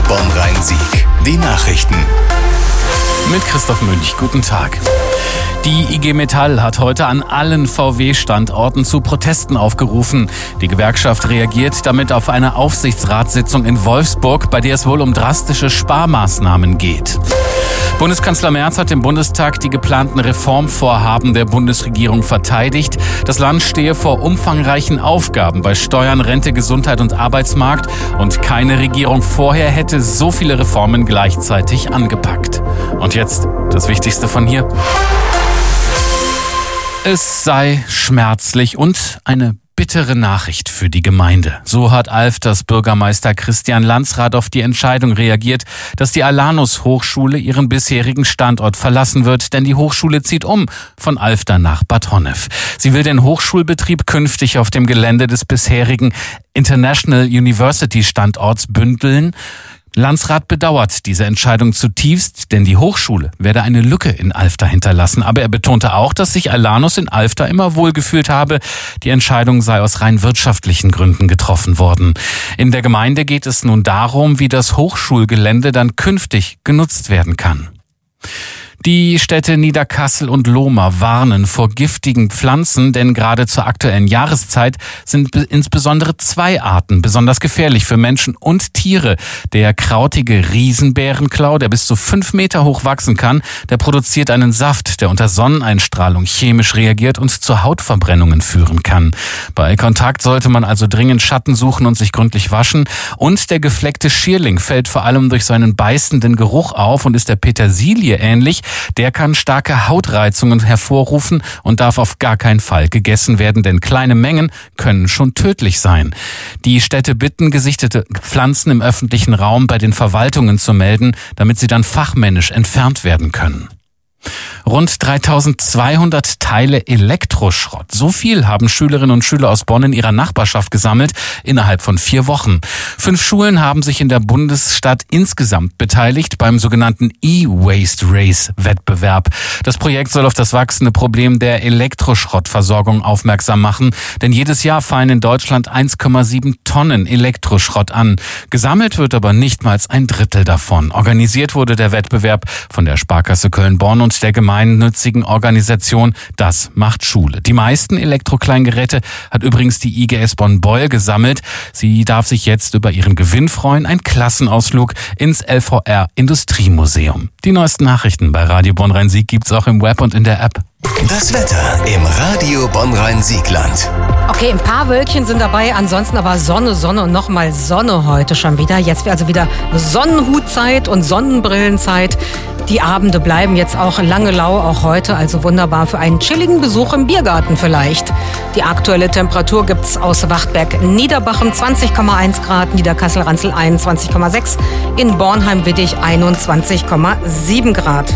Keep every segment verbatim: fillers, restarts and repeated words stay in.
Bonn-Rhein-Sieg. Die Nachrichten. Mit Christoph Münch. Guten Tag. Die I G Metall hat heute an allen V W-Standorten zu Protesten aufgerufen. Die Gewerkschaft reagiert damit auf eine Aufsichtsratssitzung in Wolfsburg, bei der es wohl um drastische Sparmaßnahmen geht. Bundeskanzler Merz hat im Bundestag die geplanten Reformvorhaben der Bundesregierung verteidigt. Das Land stehe vor umfangreichen Aufgaben bei Steuern, Rente, Gesundheit und Arbeitsmarkt. Und keine Regierung vorher hätte so viele Reformen gleichzeitig angepackt. Und jetzt das Wichtigste von hier. Es sei schmerzlich und eine bittere Nachricht für die Gemeinde. So hat Alfters Bürgermeister Christian Landsrath auf die Entscheidung reagiert, dass die Alanus-Hochschule ihren bisherigen Standort verlassen wird, denn die Hochschule zieht um von Alfter nach Bad Honnef. Sie will den Hochschulbetrieb künftig auf dem Gelände des bisherigen International University Standorts bündeln. Landsrath bedauert diese Entscheidung zutiefst, denn die Hochschule werde eine Lücke in Alfter hinterlassen. Aber er betonte auch, dass sich Alanus in Alfter immer wohlgefühlt habe. Die Entscheidung sei aus rein wirtschaftlichen Gründen getroffen worden. In der Gemeinde geht es nun darum, wie das Hochschulgelände dann künftig genutzt werden kann. Die Städte Niederkassel und Lohmar warnen vor giftigen Pflanzen, denn gerade zur aktuellen Jahreszeit sind insbesondere zwei Arten besonders gefährlich für Menschen und Tiere. Der krautige Riesenbärenklau, der bis zu fünf Meter hoch wachsen kann, der produziert einen Saft, der unter Sonneneinstrahlung chemisch reagiert und zu Hautverbrennungen führen kann. Bei Kontakt sollte man also dringend Schatten suchen und sich gründlich waschen. Und der gefleckte Schierling fällt vor allem durch seinen beißenden Geruch auf und ist der Petersilie ähnlich. Der kann starke Hautreizungen hervorrufen und darf auf gar keinen Fall gegessen werden, denn kleine Mengen können schon tödlich sein. Die Städte bitten, gesichtete Pflanzen im öffentlichen Raum bei den Verwaltungen zu melden, damit sie dann fachmännisch entfernt werden können. Rund dreitausendzweihundert Teile Elektroschrott. So viel haben Schülerinnen und Schüler aus Bonn in ihrer Nachbarschaft gesammelt innerhalb von vier Wochen. Fünf Schulen haben sich in der Bundesstadt insgesamt beteiligt beim sogenannten E-Waste Race Wettbewerb. Das Projekt soll auf das wachsende Problem der Elektroschrottversorgung aufmerksam machen, denn jedes Jahr fallen in Deutschland eins Komma sieben Tonnen Elektroschrott an. Gesammelt wird aber nicht mal ein Drittel davon. Organisiert wurde der Wettbewerb von der Sparkasse Köln-Bonn und der gemeinnützigen Organisation Das macht Schule. Die meisten Elektrokleingeräte hat übrigens die I G S Bonn-Beuel gesammelt. Sie darf sich jetzt über ihren Gewinn freuen. Ein Klassenausflug ins L V R Industriemuseum. Die neuesten Nachrichten bei Radio Bonn-Rhein-Sieg gibt's auch im Web und in der App. Das Wetter im Radio Bonn-Rhein-Siegland. Okay, ein paar Wölkchen sind dabei, ansonsten aber Sonne, Sonne und nochmal Sonne heute schon wieder. Jetzt wäre also wieder Sonnenhutzeit und Sonnenbrillenzeit. Die Abende bleiben jetzt auch lange lau, auch heute, also wunderbar für einen chilligen Besuch im Biergarten vielleicht. Die aktuelle Temperatur gibt's aus Wachtberg-Niederbachem zwanzig Komma eins Grad, Niederkassel-Ranzel einundzwanzig Komma sechs, in Bornheim-Wittig einundzwanzig Komma sieben Grad.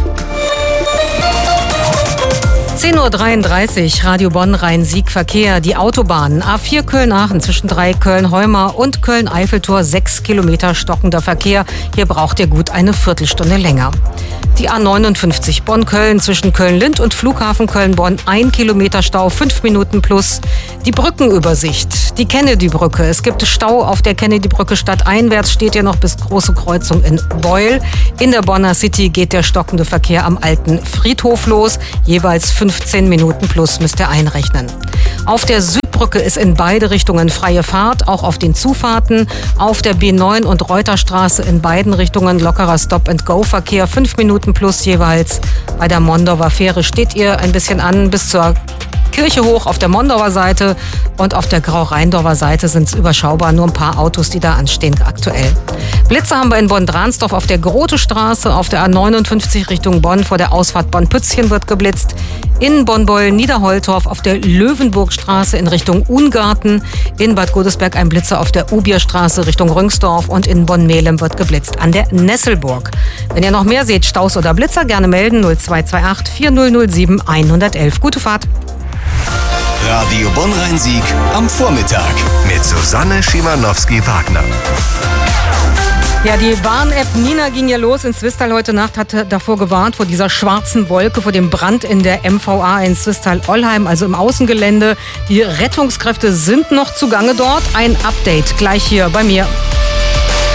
zehn Uhr dreiunddreißig, Radio Bonn-Rhein-Sieg Verkehr. Die Autobahnen A vier Köln-Aachen zwischen drei Köln-Heumar und Köln-Eiffeltor sechs Kilometer stockender Verkehr. Hier braucht ihr gut eine Viertelstunde länger. Die A neunundfünfzig Bonn-Köln zwischen Köln-Lind und Flughafen Köln-Bonn ein Kilometer Stau, fünf Minuten plus. Die Brückenübersicht, die Kennedy-Brücke. Es gibt Stau auf der Kennedy-Brücke stadteinwärts, steht ja noch bis Große Kreuzung in Beul. In der Bonner City geht der stockende Verkehr am alten Friedhof los. Jeweils fünfzehn Minuten plus müsst ihr einrechnen. Auf der Südbrücke ist in beide Richtungen freie Fahrt, auch auf den Zufahrten. Auf der B neun und Reuterstraße in beiden Richtungen lockerer Stop-and-Go-Verkehr, fünf Minuten plus jeweils. Bei der Mondauer Fähre steht ihr ein bisschen an bis zur Kirche hoch auf der Mondauer Seite und auf der Grau-Rheindorfer Seite sind es überschaubar nur ein paar Autos, die da anstehen aktuell. Blitze haben wir in Bonn-Dransdorf auf der Grote-Straße, auf der A neunundfünfzig Richtung Bonn vor der Ausfahrt Bonn-Pützchen wird geblitzt. In Bonn-Beuel-Niederholtorf auf der Löwenburgstraße in Richtung Ungarten. In Bad Godesberg ein Blitzer auf der Ubierstraße Richtung Rüngsdorf und in Bonn-Melem wird geblitzt an der Nesselburg. Wenn ihr noch mehr seht, Staus oder Blitzer, gerne melden null zwei zwei acht vier null null sieben eins eins eins. Gute Fahrt! Radio Bonn-Rhein-Sieg am Vormittag mit Susanne Schimanowski-Wagner. Ja, die Warn-App Nina ging ja los in Swisttal heute Nacht, hatte davor gewarnt, vor dieser schwarzen Wolke, vor dem Brand in der M V A in Swisttal-Ollheim, also im Außengelände. Die Rettungskräfte sind noch zugange dort. Ein Update gleich hier bei mir.